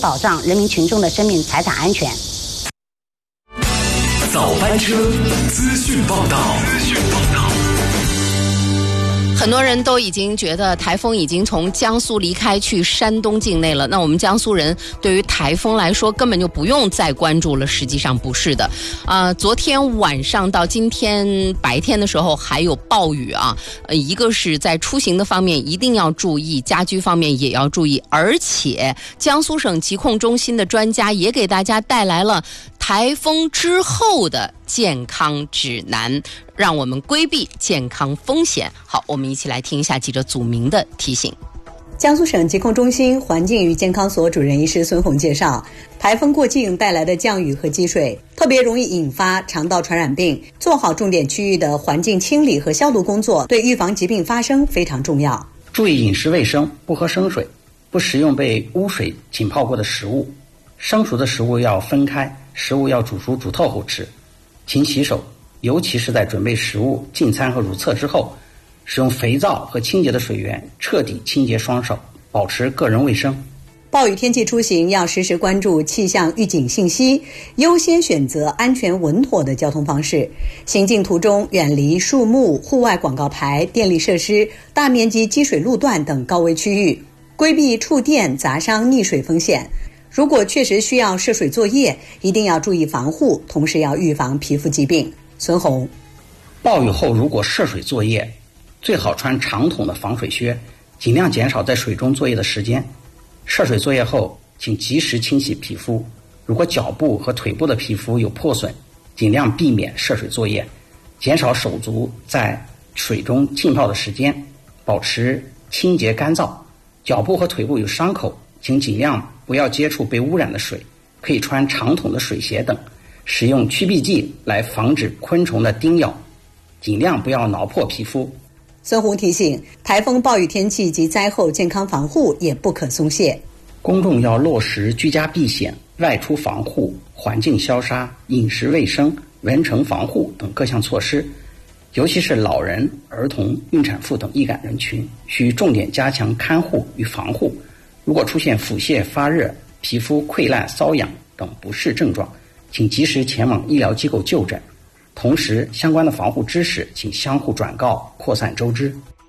保障人民群众的生命财产安全。 早班车资讯报道。 很多人都已经觉得台风已经从江苏离开去山东境内了，那我们江苏人对于台风来说根本就不用再关注了，实际上不是的。昨天晚上到今天白天的时候还有暴雨啊，一个是在出行的方面一定要注意，家居方面也要注意，而且江苏省疾控中心的专家也给大家带来了台风之后的健康指南，让我们规避健康风险。好，我们一起来听一下记者祖明的提醒。 江苏省疾控中心环境与健康所主任医师孙红介绍，台风过境带来的降雨和积水特别容易引发肠道传染病，做好重点区域的环境清理和消毒工作，对预防疾病发生非常重要。 注意饮食卫生，不喝生水，不食用被污水浸泡过的食物，生熟的食物要分开，食物要煮熟煮透后吃。勤洗手，尤其是在准备食物、进餐和如厕之后，使用肥皂和清洁的水源彻底清洁双手，保持个人卫生。 暴雨天气出行要时时关注气象预警信息，优先选择安全稳妥的交通方式。行进途中远离树木、户外广告牌、电力设施、大面积积水路段等高危区域，规避触电、砸伤、溺水风险。如果确实需要涉水作业，一定要注意防护，同时要预防皮肤疾病。孙红， 暴雨后如果涉水作业，最好穿长筒的防水靴，尽量减少在水中作业的时间。涉水作业后，请及时清洗皮肤。如果脚部和腿部的皮肤有破损，尽量避免涉水作业，减少手足在水中浸泡的时间，保持清洁干燥。脚部和腿部有伤口，请尽量不要接触被污染的水，可以穿长筒的水鞋等，使用驱避剂来防止昆虫的叮咬，尽量不要挠破皮肤。 孙红提醒，台风暴雨天气及灾后健康防护也不可松懈。 公众要落实居家避险、外出防护、环境消杀、饮食卫生、蚊虫防护等各项措施，尤其是老人、儿童、孕产妇等易感人群，需重点加强看护与防护。如果出现腹泻、发热、皮肤溃烂、瘙痒等不适症状，请及时前往医疗机构就诊。同时，相关的防护知识请相互转告，扩散周知。